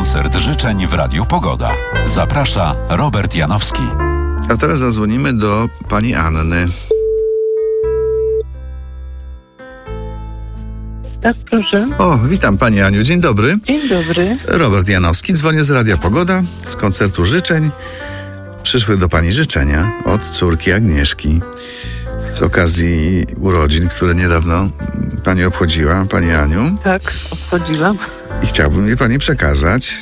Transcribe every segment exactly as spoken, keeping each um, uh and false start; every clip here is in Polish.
Koncert życzeń w Radiu Pogoda. Zaprasza Robert Janowski. A teraz zadzwonimy do pani Anny. Tak, proszę. O, witam pani Aniu, dzień dobry. Dzień dobry. Robert Janowski, dzwonię z Radia Pogoda, z koncertu życzeń. Przyszły do pani życzenia od córki Agnieszki z okazji urodzin, które niedawno pani obchodziła, pani Aniu. Tak, obchodziłam. I chciałbym je pani przekazać.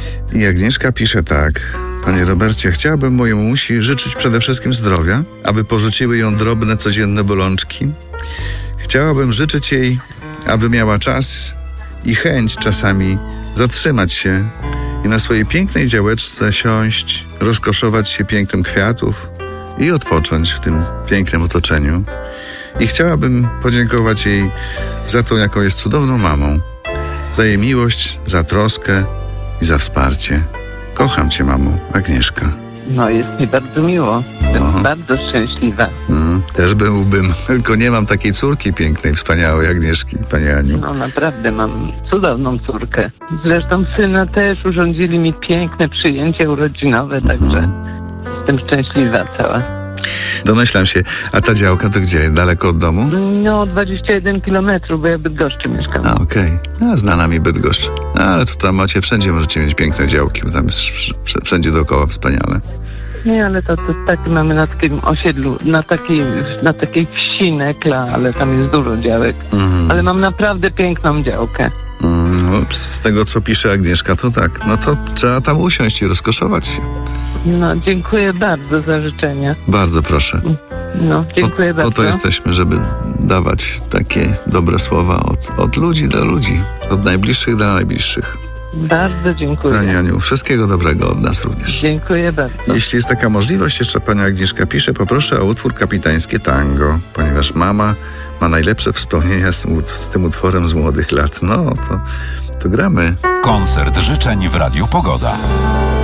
I Agnieszka pisze tak: panie Robercie, chciałabym mojej mamusi życzyć przede wszystkim zdrowia, aby porzuciły ją drobne, codzienne bolączki. Chciałabym życzyć jej, aby miała czas i chęć czasami zatrzymać się i na swojej pięknej działeczce siąść, rozkoszować się pięknem kwiatów i odpocząć w tym pięknym otoczeniu. I chciałabym podziękować jej za to, jaką jest cudowną mamą, za jej miłość, za troskę i za wsparcie. Kocham cię, mamo, Agnieszka. No, jest mi bardzo miło. Jestem Aha. bardzo szczęśliwa. Mm, też byłbym, tylko nie mam takiej córki pięknej, wspaniałej Agnieszki, pani Aniu. No, naprawdę mam cudowną córkę. Zresztą syna też urządzili mi piękne przyjęcie urodzinowe, także jestem szczęśliwa cała. Domyślam się. A ta działka to gdzie? Daleko od domu? No, dwadzieścia jeden kilometrów, bo ja w Bydgoszczy mieszkam. A, okej. Okay. Znana mi Bydgoszcz. No, ale to tam macie, wszędzie możecie mieć piękne działki, bo tam jest wsz- wszędzie dookoła wspaniale. Nie, ale to, to taki mamy na takim osiedlu, na takiej, na takiej wsi Nekla, ale tam jest dużo działek. Mhm. Ale mam naprawdę piękną działkę. Mm, no, z tego, co pisze Agnieszka, to tak. No to trzeba tam usiąść i rozkoszować się. No, dziękuję bardzo za życzenia. Bardzo proszę. No, dziękuję po, bardzo. Po to jesteśmy, żeby dawać takie dobre słowa od, od ludzi dla ludzi. Od najbliższych dla najbliższych. Bardzo dziękuję. Pani Aniu, wszystkiego dobrego od nas również. Dziękuję bardzo. Jeśli jest taka możliwość, jeszcze pani Agnieszka pisze, poproszę o utwór Kapitańskie Tango, ponieważ mama ma najlepsze wspomnienia z, z tym utworem z młodych lat. No, to, to gramy. Koncert życzeń w Radiu Pogoda.